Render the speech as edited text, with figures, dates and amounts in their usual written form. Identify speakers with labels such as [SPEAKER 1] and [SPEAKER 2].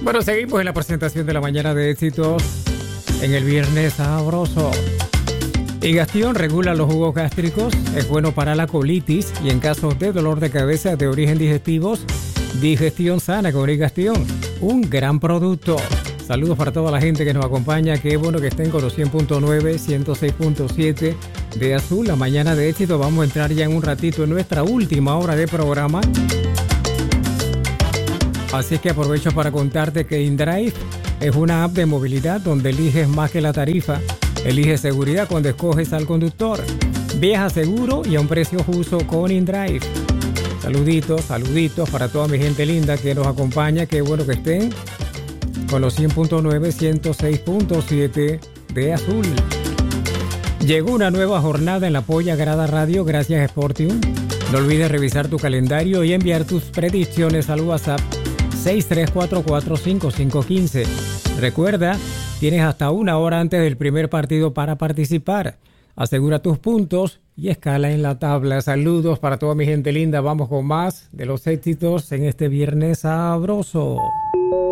[SPEAKER 1] Bueno, seguimos en la presentación de la mañana de éxitos en el viernes sabroso. Higastión regula los jugos gástricos, es bueno para la colitis y en casos de dolor de cabeza de origen digestivos, digestión sana con Higastión, un gran producto. Saludos para toda la gente que nos acompaña, qué bueno que estén con los 100.9, 106.7 de Azul, la mañana de éxito. Vamos a entrar ya en un ratito en nuestra última hora de programa. Así que aprovecho para contarte que InDrive es una app de movilidad donde eliges más que la tarifa. Elige seguridad cuando escoges al conductor. Viaja seguro y a un precio justo con InDrive. Saluditos para toda mi gente linda que nos acompaña. Qué bueno que estén con los 100.9, 106.7 de Azul. Llegó una nueva jornada en la Polla Grada Radio gracias a Sportium. No olvides revisar tu calendario y enviar tus predicciones al WhatsApp 63445515. Recuerda, tienes hasta una hora antes del primer partido para participar. Asegura tus puntos y escala en la tabla. Saludos para toda mi gente linda. Vamos con más de los éxitos en este viernes sabroso.